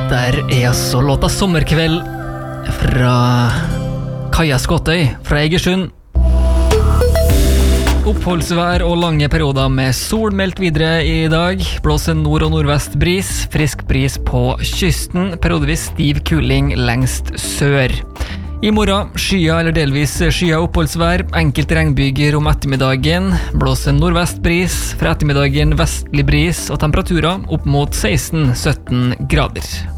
Der altså låta Sommerkveld fra Kaja Skåtøy fra Egersund. Oppholdsvær og lange perioder med sol meldt videre i dag. Blåser nord- og nordvest bris, frisk bris på kysten, periodevis stiv kuling lengst sør. I morgen skya eller delvis skya oppholdsvær, enkelte regnbyger om ettermiddagen, blåser nordvest bris, fra ettermiddagen vestlig bris og temperaturer opp mot 16-17 grader.